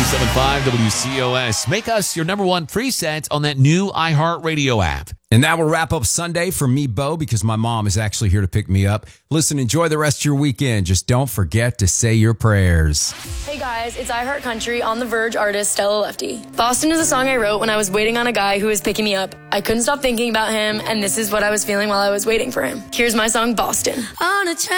97.5 WCOS. Make us your number one preset on that new iHeartRadio app. And that will wrap up Sunday for me, Bo, because my mom is actually here to pick me up. Listen, enjoy the rest of your weekend. Just don't forget to say your prayers. Hey guys, it's iHeart Country on The Verge artist Stella Lefty. Boston is a song I wrote when I was waiting on a guy who was picking me up. I couldn't stop thinking about him, and this is what I was feeling while I was waiting for him. Here's my song, Boston. On a